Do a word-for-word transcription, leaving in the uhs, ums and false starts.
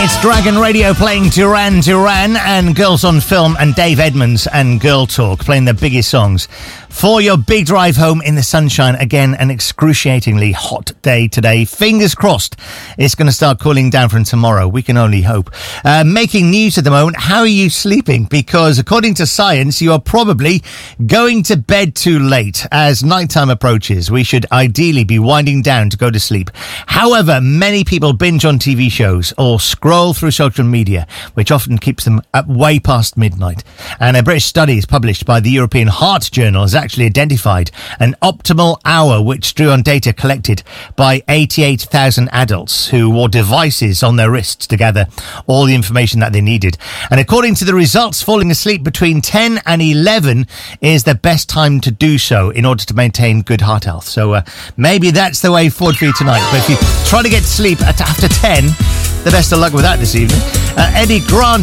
It's Dragon Radio playing Duran Duran and Girls on Film, and Dave Edmunds and Girl Talk playing their biggest songs. For your big drive home in the sunshine, again, an excruciatingly hot day today. Fingers crossed it's going to start cooling down from tomorrow. We can only hope. Uh, making news at the moment. How are you sleeping? Because according to science, you are probably going to bed too late. As nighttime approaches, we should ideally be winding down to go to sleep. However, many people binge on T V shows or scroll through social media, which often keeps them up way past midnight. And a British study published by the European Heart Journal has actually identified an optimal hour, which drew on data collected by eighty-eight thousand adults who wore devices on their wrists to gather all the information that they needed. And according to the results, falling asleep between ten and eleven is the best time to do so in order to maintain good heart health. So uh, maybe that's the way forward for you tonight. But if you try to get to sleep at after ten, the best of luck with that this evening. Uh, Eddie Grant